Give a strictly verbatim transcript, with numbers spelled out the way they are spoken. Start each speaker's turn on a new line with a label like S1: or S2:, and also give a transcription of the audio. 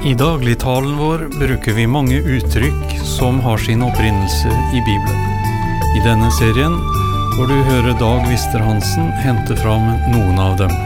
S1: I dagligtalen vår bruker vi mange uttrykk som har sin opprinnelse i Bibelen. I denne serien får du høre Dag Wister Hansen hente fram noen av dem.